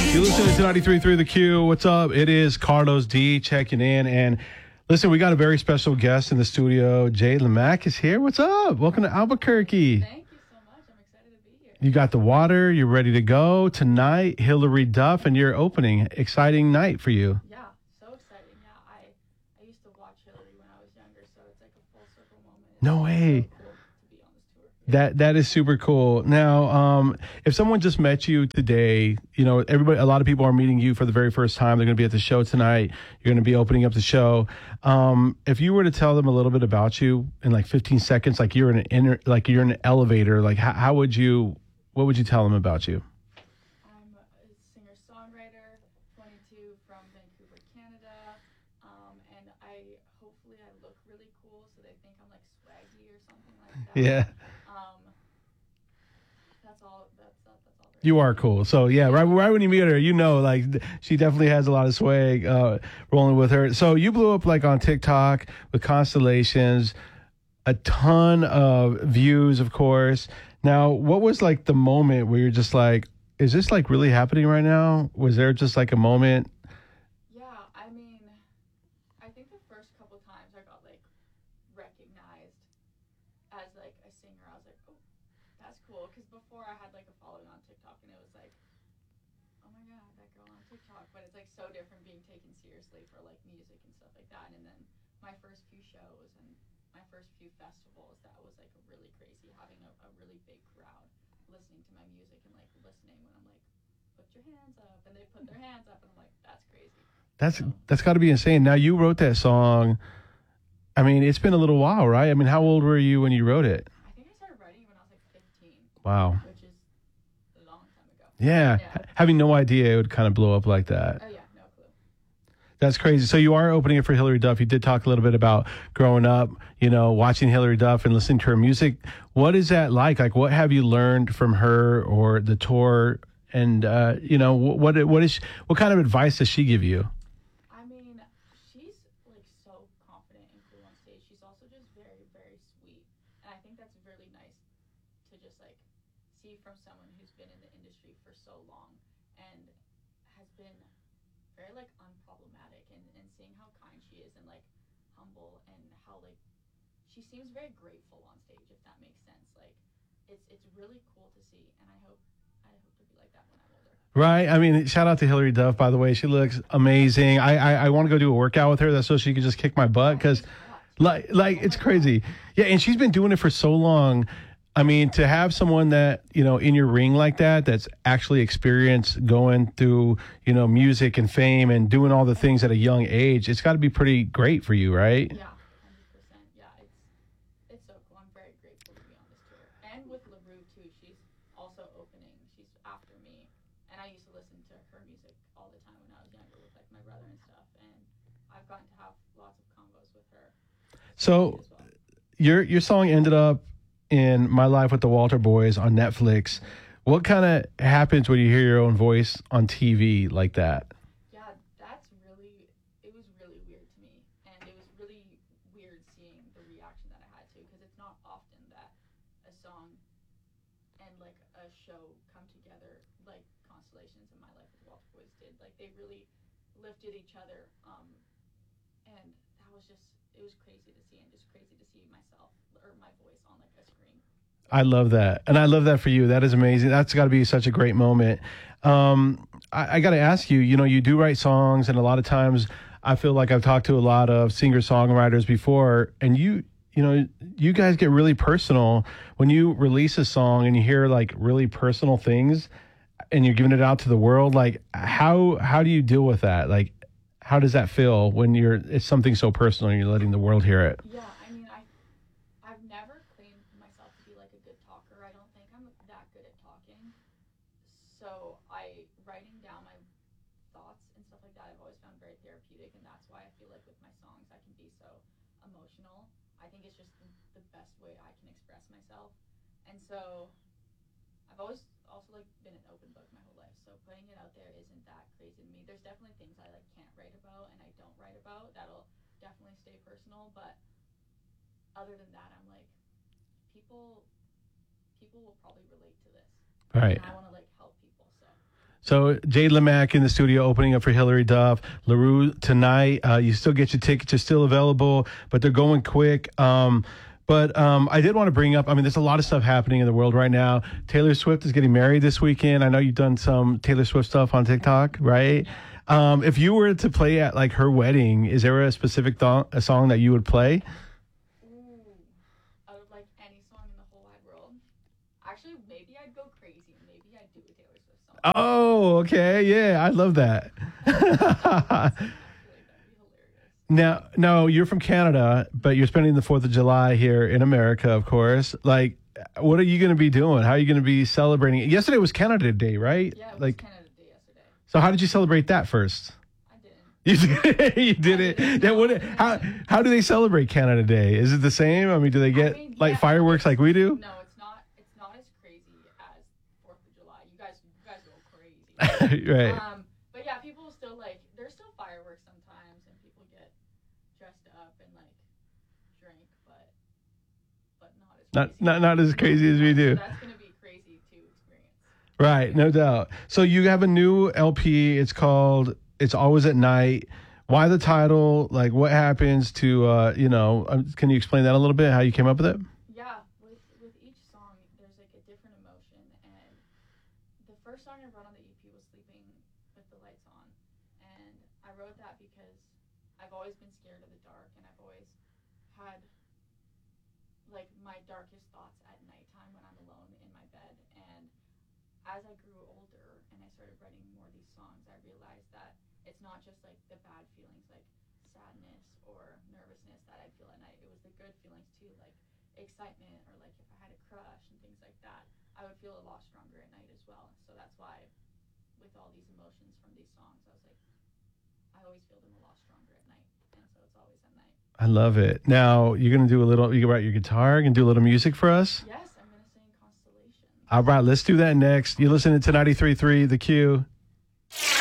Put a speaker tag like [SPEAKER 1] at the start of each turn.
[SPEAKER 1] You're listening to 93.3 The Q. What's up? It is Carlos D checking in. And listen, we got a very special guest in the studio. Jay Lemack is here. What's up? Welcome to Albuquerque.
[SPEAKER 2] Thank you so much. I'm excited to be here.
[SPEAKER 1] You got the water. You're ready to go. Tonight, Hilary Duff, and you're opening. Exciting night for you.
[SPEAKER 2] Yeah, so exciting. Yeah, I used to watch Hillary when I was younger, so it's like a full circle moment.
[SPEAKER 1] No way.
[SPEAKER 2] So cool to be on this tour.
[SPEAKER 1] That is super cool. Now, if someone just met you today, you know, a lot of people are meeting you for the very first time. They're going to be at the show tonight. You're going to be opening up the show. If you were to tell them a little bit about you in like 15 seconds, like you're in an elevator, like what would you tell them about you?
[SPEAKER 2] I'm a singer-songwriter, 22 from Vancouver, Canada, and hopefully I look really cool, so they think I'm like swaggy or something like that.
[SPEAKER 1] Yeah.
[SPEAKER 2] That's all. That's all.
[SPEAKER 1] You are cool. So yeah, right when you meet her, you know, like she definitely has a lot of swag rolling with her. So you blew up like on TikTok with Constellations, a ton of views, of course. Now, what was like the moment where you're just like, is this like really happening right now? Was there just like a moment?
[SPEAKER 2] Yeah, I mean, I think the first couple times I got like recognized as like a singer, I was like, oh, that's cool. Because before I had like a following on TikTok, and it was like, oh my god, that girl on TikTok. But it's like so different being taken seriously for like music and stuff like that. And then my first few shows and my first few festivals, that was like really crazy, having a really big crowd listening to my music and like listening when I'm like, put your hands up, and they put their hands up, and I'm like, that's crazy.
[SPEAKER 1] That's got to be insane. Now, you wrote that song. I mean, it's been a little while, right? I mean, how old were you when you wrote it?
[SPEAKER 2] I think I started writing when I was like 15.
[SPEAKER 1] Wow.
[SPEAKER 2] Which is a long time ago.
[SPEAKER 1] Yeah. Having no idea it would kind of blow up like that.
[SPEAKER 2] Oh yeah, no clue.
[SPEAKER 1] That's crazy. So you are opening it for Hilary Duff. You did talk a little bit about growing up, you know, watching Hilary Duff and listening to her music. What is that like? Like, what have you learned from her or the tour? And, you know, what kind of advice does she give you?
[SPEAKER 2] I mean, she's like so confident and cool on stage. She's also just very, very sweet. And I think that's really nice to just like see from someone who's been in the industry for so long and has been very like unproblematic, and seeing how kind she is and like humble, and how like she seems very grateful on stage, if that makes sense. Like it's really cool to see, and I hope to be like that when I'm older.
[SPEAKER 1] Right. I mean, shout out to Hilary Duff, by the way. She looks amazing. I want to go do a workout with her. That's so she can just kick my butt, because like it's crazy. Yeah. And she's been doing it for so long. I mean, to have someone that, you know, in your ring like that, that's actually experienced going through, you know, music and fame and doing all the things at a young age, it's got to be pretty great for you, right?
[SPEAKER 2] Yeah, 100%. Yeah, it's so cool. I'm very grateful to be on this tour. And with LaRue too, she's also opening. She's after me, and I used to listen to her music all the time when I was younger with like my brother and stuff. And I've gotten to have lots of combos with her.
[SPEAKER 1] So your song ended up in My Life with the Walter Boys on Netflix. What kind of happens when you hear your own voice on TV like that?
[SPEAKER 2] Yeah, it was really weird to me. And it was really weird seeing the reaction that I had to, because it's not often that a song and like a show come together like Constellations and My Life with the Walter Boys did. Like they really lifted each other. And that was just, it was crazy to see, and just crazy to see myself or my voice on like a screen.
[SPEAKER 1] I love that. And I love that for you. That is amazing. That's got to be such a great moment. I got to ask you, you know, you do write songs, and a lot of times I feel like I've talked to a lot of singer-songwriters before, and you know, you guys get really personal when you release a song and you hear like really personal things and you're giving it out to the world. Like how do you deal with that? Like, how does that feel when it's something so personal and you're letting the world hear it?
[SPEAKER 2] Yeah, I mean, I've never claimed myself to be like a good talker. I don't think I'm that good at talking. So writing down my thoughts and stuff like that, I've always found very therapeutic, and that's why I feel like with my songs I can be so emotional. I think it's just the best way I can express myself. And so I've always also like been an open book my whole life. So putting it out there isn't that crazy to me. There's definitely things I like can't write about and I don't write about. That'll definitely stay personal, but other than that, I'm like, people will probably relate to this.
[SPEAKER 1] Right.
[SPEAKER 2] And I want to like help people.
[SPEAKER 1] So Jade LeMac in the studio opening up for Hillary Duff. LaRue tonight. You still get your tickets. They're still available, but they're going quick. But I did want to bring up, I mean, there's a lot of stuff happening in the world right now. Taylor Swift is getting married this weekend. I know you've done some Taylor Swift stuff on TikTok, right? If you were to play at like her wedding, is there a specific a song that you would play?
[SPEAKER 2] Ooh, I would like any song in the whole wide world. Actually, maybe I'd go crazy and maybe I'd do a Taylor Swift song.
[SPEAKER 1] Oh, okay. Yeah, I love that.
[SPEAKER 2] Actually, that'd be hilarious.
[SPEAKER 1] Now, you're from Canada, but you're spending the 4th of July here in America, of course. Like, what are you going to be doing? How are you going to be celebrating it? Yesterday was Canada Day, right?
[SPEAKER 2] Yeah, it was
[SPEAKER 1] like,
[SPEAKER 2] Canada Day yesterday.
[SPEAKER 1] So how did you celebrate that first?
[SPEAKER 2] I didn't.
[SPEAKER 1] You did, you did it. Then what? How do they celebrate Canada Day? Is it the same? I mean, do they get like
[SPEAKER 2] yeah,
[SPEAKER 1] fireworks like we do?
[SPEAKER 2] No, it's not. It's not as crazy as 4th of July. You guys go crazy.
[SPEAKER 1] Right.
[SPEAKER 2] But yeah, people still like. There's still fireworks sometimes, and people get dressed up and like drink, but not as crazy.
[SPEAKER 1] Not as crazy as we do.
[SPEAKER 2] So that's gonna be crazy to experience.
[SPEAKER 1] Right, no doubt. So you have a new LP. It's called "It's Always at Night." Why the title? Like, what happens to can you explain that a little bit? How you came up with it?
[SPEAKER 2] Yeah, with each song, there's like a different emotion, and the first song I wrote on the EP was "Sleeping with the Lights On," and I wrote that because I've always been scared of the dark, and I've always had like my darkest thoughts at nighttime when I'm alone in my bed. And as I grew older and I started writing more of these songs, I realized that it's not just like the bad feelings like sadness or nervousness that I feel at night. It was the good feelings too, like excitement, or like if I had a crush and things like that, I would feel a lot stronger at night as well. So that's why with all these emotions from these songs, I was like, I always feel them a lot stronger at night. And so it's always at night.
[SPEAKER 1] I love it. Now you're gonna do you can write your guitar and do a little music for us.
[SPEAKER 2] Yes, I'm going to sing Constellation.
[SPEAKER 1] All right, let's do that next. You're listening to 93.3 The Q.